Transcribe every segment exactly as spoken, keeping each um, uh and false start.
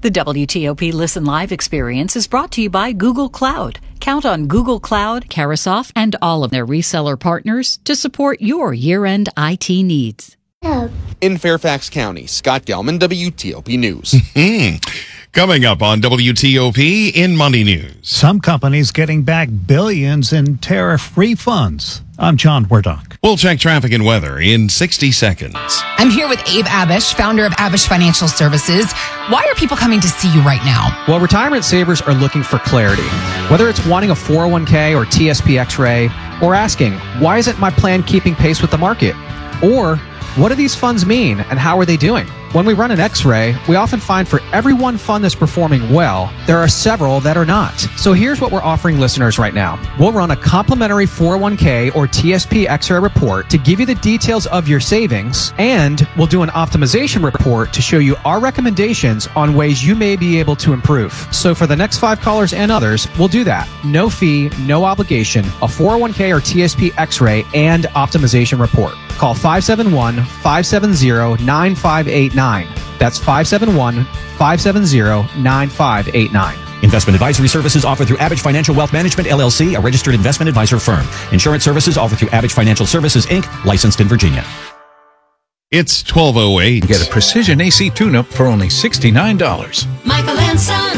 The W T O P Listen Live experience is brought to you by Google Cloud. Count on Google Cloud, Carasoft, and all of their reseller partners to support your year-end I T needs. In Fairfax County, Scott Gelman, W T O P News. Coming up on W T O P in Money News. Some companies getting back billions in tariff refunds. I'm John Wardock. We'll check traffic and weather in sixty seconds. I'm here with Abe Abish, founder of Abish Financial Services. Why are people coming to see you right now? Well, retirement savers are looking for clarity. Whether it's wanting a four oh one k or T S P X-ray, or asking, why isn't my plan keeping pace with the market? Or, what do these funds mean and how are they doing? When we run an X-ray, we often find for every one fund that's performing well, there are several that are not. So here's what we're offering listeners right now. We'll run a complimentary four oh one k or T S P X-ray report to give you the details of your savings, and we'll do an optimization report to show you our recommendations on ways you may be able to improve. So for the next five callers and others, we'll do that. No fee, no obligation, a four oh one k or T S P X-ray and optimization report. Call five seven one, five seven zero, nine five eight nine. That's five seven one, five seven zero, nine five eight nine. Investment advisory services offered through Abish Financial Wealth Management, L L C, a registered investment advisor firm. Insurance services offered through Abish Financial Services, Incorporated, licensed in Virginia. It's twelve oh eight. Get a precision A C tune-up for only sixty-nine dollars. Michael and Son.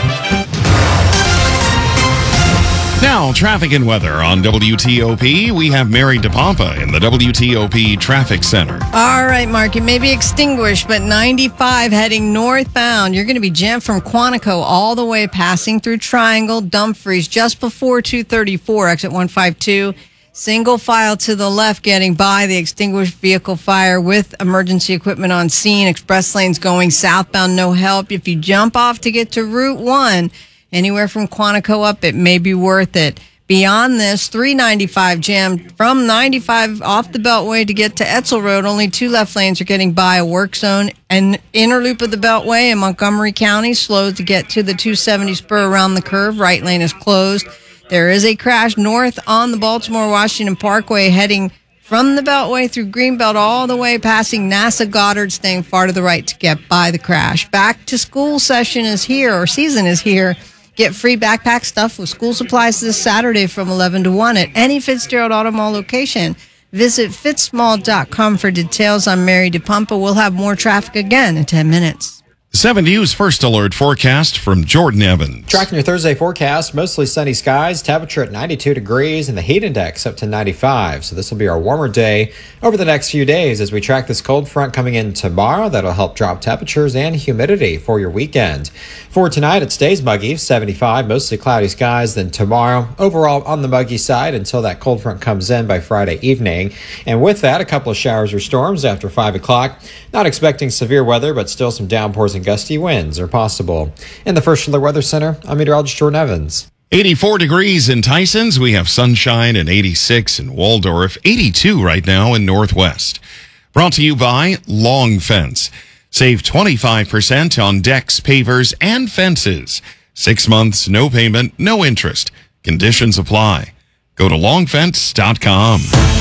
Now, traffic and weather on W T O P. We have Mary DePompa in the W T O P Traffic Center. All right, Mark, it may be extinguished, but ninety-five heading northbound. You're going to be jammed from Quantico all the way passing through Triangle, Dumfries, just before two thirty-four, exit one fifty-two. Single file to the left getting by the extinguished vehicle fire with emergency equipment on scene. Express lanes going southbound, no help. If you jump off to get to Route one, anywhere from Quantico up, it may be worth it. Beyond this, three ninety-five jammed from ninety-five off the Beltway to get to Etzel Road. Only two left lanes are getting by a work zone. And inner loop of the Beltway in Montgomery County slowed to get to the two seventy spur around the curve. Right lane is closed. There is a crash north on the Baltimore-Washington Parkway heading from the Beltway through Greenbelt all the way passing NASA Goddard, staying far to the right to get by the crash. Back to school session is here, or season is here. Get free backpack stuff with school supplies this Saturday from eleven to one at any Fitzgerald Auto Mall location. Visit fitzmall dot com for details. I'm Mary DePompa. We'll have more traffic again in ten minutes. seven News First Alert forecast from Jordan Evans. Tracking your Thursday forecast, mostly sunny skies, temperature at ninety-two degrees, and the heat index up to ninety-five. So this will be our warmer day over the next few days as we track this cold front coming in tomorrow. That'll help drop temperatures and humidity for your weekend. For tonight, it stays muggy, seventy-five, mostly cloudy skies. Then tomorrow, overall on the muggy side until that cold front comes in by Friday evening. And with that, a couple of showers or storms after five o'clock. Not expecting severe weather, but still some downpours and gusty winds are possible. In the First Alert Weather Center, I'm meteorologist Jordan Evans. eighty-four degrees in Tysons. We have sunshine and eighty-six in Waldorf. eighty-two right now in Northwest. Brought to you by Long Fence. Save twenty-five percent on decks, pavers, and fences. Six months, no payment, no interest. Conditions apply. Go to long fence dot com.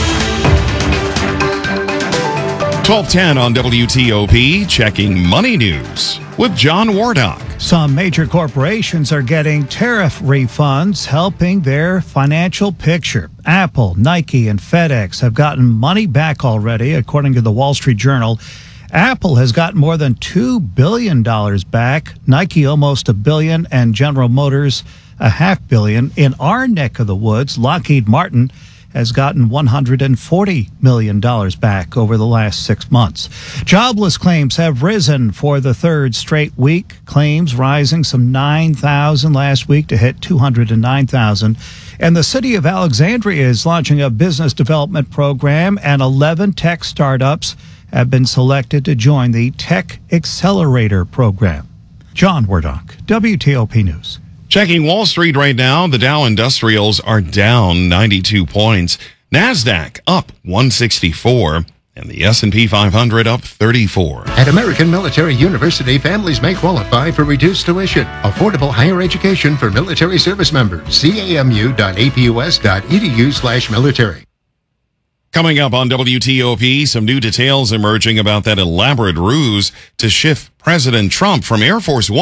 twelve ten on W T O P, checking money news with John Wardock. Some major corporations are getting tariff refunds, helping their financial picture. Apple, Nike, and FedEx have gotten money back already, according to the Wall Street Journal. Apple has gotten more than two billion dollars back, Nike almost a billion, and General Motors a half billion. In our neck of the woods, Lockheed Martin has gotten one hundred forty million dollars back over the last six months. Jobless claims have risen for the third straight week. Claims rising some nine thousand last week to hit two hundred nine thousand. And the city of Alexandria is launching a business development program, and eleven tech startups have been selected to join the Tech Accelerator program. John Wardock, W T O P News. Checking Wall Street right now, the Dow Industrials are down ninety-two points. NASDAQ up one sixty-four. And the S and P five hundred up thirty-four. At American Military University, families may qualify for reduced tuition. Affordable higher education for military service members. C A M U dot A P U S dot E D U slash military. Coming up on W T O P, some new details emerging about that elaborate ruse to shift President Trump from Air Force One